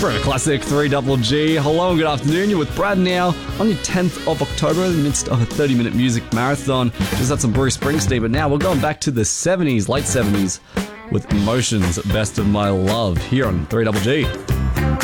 Forever Classic 3GG. Hello and good afternoon. You're with Brad now on your 10th of October in the midst of a 30-minute music marathon. Just had some Bruce Springsteen, but now we're going back to the 70s, late 70s, with Emotions, Best of My Love, here on 3GG.